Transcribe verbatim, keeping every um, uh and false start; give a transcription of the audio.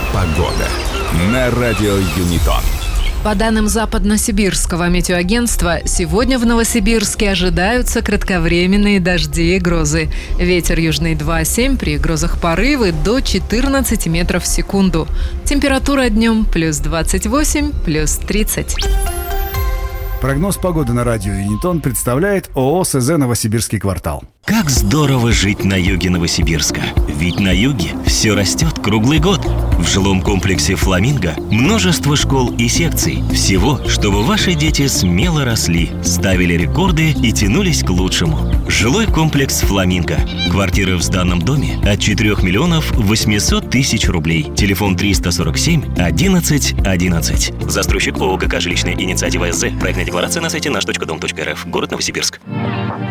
Погода на радио Юнитон. По данным Западно-Сибирского метеоагентства, сегодня в Новосибирске ожидаются кратковременные дожди и грозы. Ветер южный два семь, при грозах порывы до четырнадцати метров в секунду. Температура днем плюс двадцать восемь, плюс тридцать. Прогноз погоды на радио Юнитон представляет ООО СЗ «Новосибирский квартал». Как здорово жить на юге Новосибирска. Ведь на юге все растет круглый год. В жилом комплексе «Фламинго» множество школ и секций. Всего, чтобы ваши дети смело росли, ставили рекорды и тянулись к лучшему. Жилой комплекс «Фламинго». Квартиры в сданном доме от четырёх миллионов восьмисот тысяч рублей. Телефон триста сорок семь одиннадцать одиннадцать. Застройщик ООО ГК «Жилищная инициатива СЗ». Проектная декларация на сайте наш точка дом точка рф. Город Новосибирск.